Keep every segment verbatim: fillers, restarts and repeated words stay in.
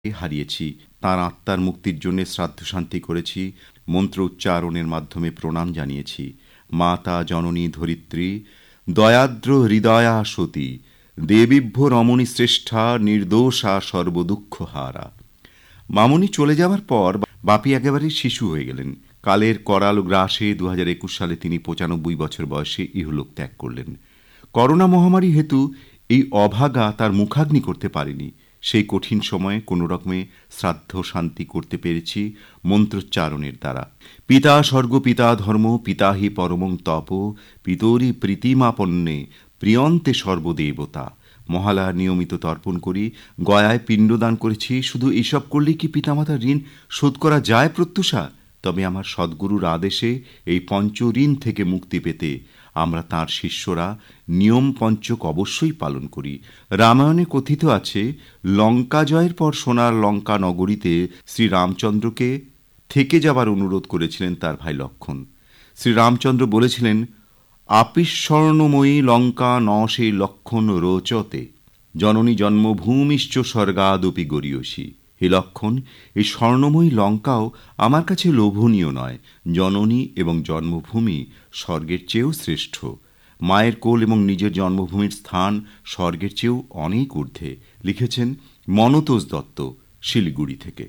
হারিয়েছি, তাঁর আত্মার মুক্তির জন্য শ্রাদ্ধ শান্তি করেছি, মন্ত্র উচ্চারণের মাধ্যমে প্রণাম জানিয়েছি। মাতা জননী ধরিত্রী দয়াদ্র হৃদয়া সতী দেবীভ্য রমণী শ্রেষ্ঠা নির্দোষা সর্বদুঃখ হারা। মামনি চলে যাওয়ার পর বাপি একেবারে শিশু হয়ে গেলেন। কালের করাল গ্রাসে দু হাজার একুশ সালে তিনি পঁচানব্বই বছর বয়সে ইহলোক ত্যাগ করলেন। করোনা মহামারী হেতু এই অভাগা তার মুখাগ্নি করতে পারেনি। সেই কঠিন সময়ে কোনো রকমে শ্রাদ্ধ শান্তি করতে পেরেছি মন্ত্রোচ্চারণের দ্বারা। পিতা স্বর্গ পিতা ধর্ম পিতা হি পরমং তপ পিতরি প্রীতিমাপন্নে প্রিয়ন্তে সর্বদেবতা। মহালয়া নিয়মিত তর্পণ করি, গয়ায় পিণ্ডদান করেছি। শুধু এসব করলে কি পিতামাতার ঋণ শোধ করা যায় প্রত্যুষা? তবে আমার সদ্গুরুর আদেশে এই পঞ্চ ঋণ থেকে মুক্তি পেতে আমরা তাঁর শিষ্যরা নিয়ম পঞ্চক অবশ্যই পালন করি। রামায়ণে কথিত আছে, লঙ্কা জয়ের পর সোনার লঙ্কা নগরীতে শ্রীরামচন্দ্রকে থেকে যাবার অনুরোধ করেছিলেন তার ভাই লক্ষ্মণ। শ্রীরামচন্দ্র বলেছিলেন, আপিস্বর্ণময়ী লঙ্কা ন সেই লক্ষণ রোচতে জননী জন্মভূমিশ্চ স্বর্গাদপি গরীয়সী। হে লক্ষণ, এই স্বর্ণময়ী লঙ্কাও আমার কাছে লোভনীয় নয়। জননী এবং জন্মভূমি স্বর্গের চেয়েও শ্রেষ্ঠ। মায়ের কোল এবং নিজের জন্মভূমির স্থান স্বর্গের চেয়েও অনেক ঊর্ধ্বে। লিখেছেন মনতোষ দত্ত, শিলিগুড়ি থেকে।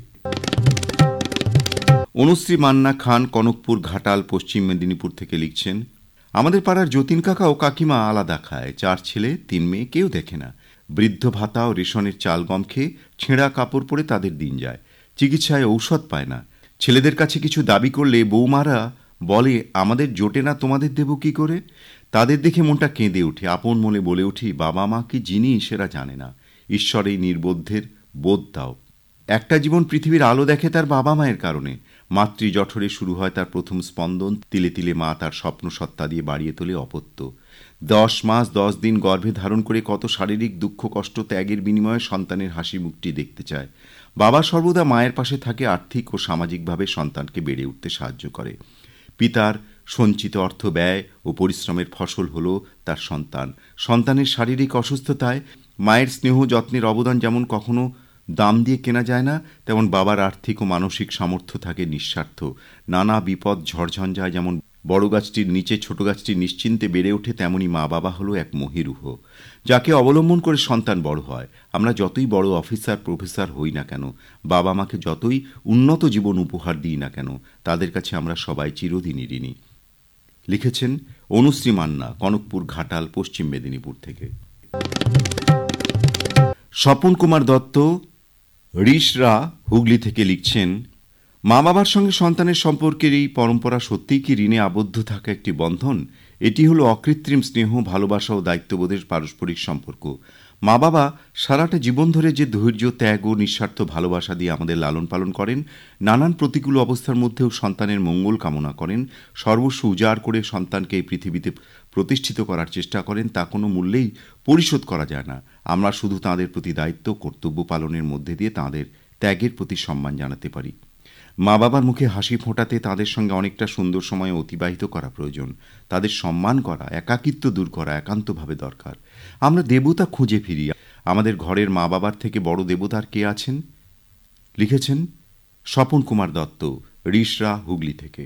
অনুশ্রী মান্না খান, কনকপুর ঘাটাল, পশ্চিম মেদিনীপুর থেকে লিখছেন, আমাদের পাড়ার যতীন কাকা ও কাকিমা আলাদা খায়। চার ছেলে তিন মেয়ে, কেউ দেখে না। বৃদ্ধ ভাতা ও রেশনের চাল গম খেয়ে ছেঁড়া কাপড় পরে তাদের দিন যায়। চিকিৎসায় ঔষধ পায় না। ছেলেদের কাছে কিছু দাবি করলে বৌমারা বলে, আমাদের জোটে না, তোমাদের দেব কি করে? তাদের দেখে মনটা কেঁদে ওঠে। আপন মনে বলে উঠি, বাবা মা কি জিনিস এরা জানে না। ঈশ্বর এই নির্বোধের বোধ দাও। একটা জীবন পৃথিবীর আলো দেখে তার বাবা মায়ের কারণে। মাতৃ জঠরে শুরু হয় তার প্রথম স্পন্দন। তিলে তিলে মা তার স্বপ্ন সত্তা দিয়ে বাড়িয়ে তোলে অপত্য। দশ মাস দশ দিন গর্ভে ধারণ করে কত শারীরিক দুঃখ কষ্ট ত্যাগের বিনিময়ে সন্তানের হাসি মুখটি দেখতে চায়। বাবা সর্বদা মায়ের পাশে থাকে, আর্থিক ও সামাজিকভাবে সন্তানকে বেড়ে উঠতে সাহায্য করে। পিতার সঞ্চিত অর্থ ব্যয় ও পরিশ্রমের ফসল হল তার সন্তান। সন্তানের শারীরিক অসুস্থতায় মায়ের স্নেহ যত্নের অবদান যেমন কখনো দাম দিয়ে কেনা যায় না, তেমন বাবার আর্থিক ও মানসিক সামর্থ্য থাকে নিঃস্বার্থ। নানা বিপদ ঝড়ঝঞ্ঝায় যেমন বড় গাছটির নিচে ছোট গাছটি নিশ্চিন্তে বেড়ে ওঠে, তেমনি মা বাবা হলো এক মহিরুহ, যাকে অবলম্বন করে সন্তান বড় হয়। আমরা যতই বড় অফিসার প্রফেসর হই না কেন, বাবা মাকে যতই উন্নত জীবন উপহার দিই না কেন, তাদের কাছে আমরা সবাই চিরদিনই ঋণী। লিখেছেন অনুশ্রী মান্না, কনকপুর ঘাটাল, পশ্চিম মেদিনীপুর থেকে। স্বপন কুমার দত্ত, রিশরা, হুগলি থেকে লিখছেন, মা বাবার সঙ্গে সন্তানের সম্পর্কের এই পরম্পরা সত্যিই কি ঋণে আবদ্ধ থাকা একটি বন্ধন? এটি হলো অকৃত্রিম স্নেহ, ভালোবাসা ও দায়িত্ববোধের পারস্পরিক সম্পর্ক। মা বাবা সারাটা জীবন ধরে যে ধৈর্য, ত্যাগ ও নিঃস্বার্থ ভালোবাসা দিয়ে আমাদের লালন পালন করেন, নানান প্রতিকূল অবস্থার মধ্যেও সন্তানের মঙ্গল কামনা করেন, সর্বস্ব উজাড় করে সন্তানকে এই পৃথিবীতে প্রতিষ্ঠিত করার চেষ্টা করেন, তা কোনো মূল্যেই পরিশোধ করা যায় না। আমরা শুধু তাঁদের প্রতি দায়িত্ব কর্তব্য পালনের মধ্যে দিয়ে তাঁদের ত্যাগের প্রতি সম্মান জানাতে পারি। মা বাবার মুখে হাসি ফোটাতে তাদের সঙ্গে অনেকটা সুন্দর সময় অতিবাহিত করা প্রয়োজন। তাদের সম্মান করা, একাকিত্ব দূর করা একান্তভাবে দরকার। আমরা দেবতা খুঁজে ফিরি। আমাদের ঘরের মা বাবার থেকে বড় দেবতার কে আছেন? লিখেছেন স্বপন কুমার দত্ত, রিশরা, হুগলি থেকে।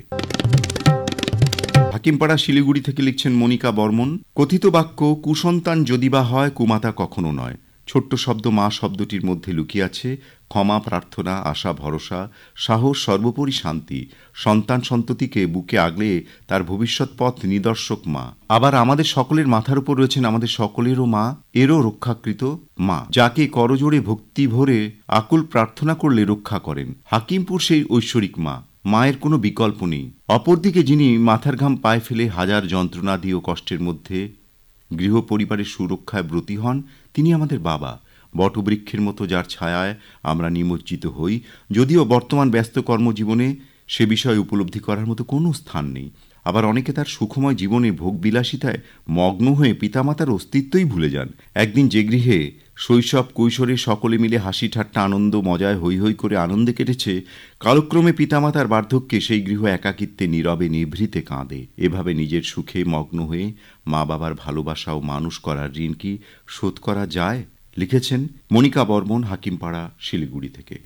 হাকিমপাড়া, শিলিগুড়ি থেকে লিখছেন মনিকা বর্মন, কথিত বাক্য, কুসন্তান যদি বা হয় কুমাতা কখনো নয়। ছোট্ট শব্দ মা শব্দটির মধ্যে লুকিয়ে আছে ক্ষমা, প্রার্থনা, আশা, ভরসা, সাহস, সর্বোপরি শান্তি। সন্তান সন্ততিকে বুকে আগলে তার ভবিষ্যৎ পথ নিদর্শক মা। আবার আমাদের সকলের মাথার উপর রয়েছেন আমাদের সকলেরও মা, এরও রক্ষাকৃত মা, যাকে করজোড়ে ভক্তি ভরে আকুল প্রার্থনা করলে রক্ষা করেন। হাকিমপুর সেই ঐশ্বরিক মা। মায়ের কোনো বিকল্প নেই। অপরদিকে যিনি মাথার ঘাম পায়ে ফেলে হাজার যন্ত্রণাদি ও কষ্টের মধ্যে গৃহ পরিবারের সুরক্ষায় ব্রতী হন, তিনি আমাদের বাবা। বটবৃক্ষের মতো যার ছায়ায় আমরা নিমজ্জিত হই, যদিও বর্তমান ব্যস্ত কর্মজীবনে সে বিষয়ে উপলব্ধি করার মতো কোনো স্থান নেই। আবার অনেকে তার সুখময় জীবনে ভোগবিলাসিতায় মগ্ন হয়ে পিতামাতার অস্তিত্বই ভুলে যান। একদিন যে গৃহে শৈশব কৈশোরে সকলে মিলে হাসি ঠাট্টা আনন্দ মজায় হৈ হৈ করে আনন্দে কেটেছে, কালক্রমে পিতামাতার বার্ধক্যে সেই গৃহ একাকিত্বে নীরবে নিভৃতে কাঁদে। এভাবে নিজের সুখে মগ্ন হয়ে মা বাবার ভালোবাসা ও মানুষ করার ঋণ কি শোধ করা যায়? লিখেছেন মনিকা বর্মন, হাকিমপাড়া, শিলিগুড়ি থেকে।